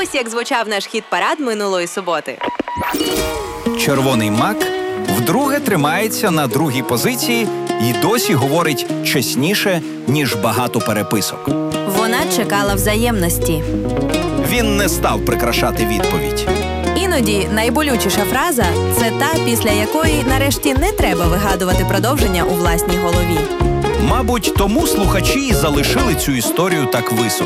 Ось як звучав наш хіт-парад минулої суботи. Червоний мак вдруге тримається на другій позиції і досі говорить чесніше, ніж багато переписок. Вона чекала взаємності. Він не став прикрашати відповідь. Іноді найболючіша фраза – це та, після якої нарешті не треба вигадувати продовження у власній голові. Мабуть, тому слухачі й залишили цю історію так високо.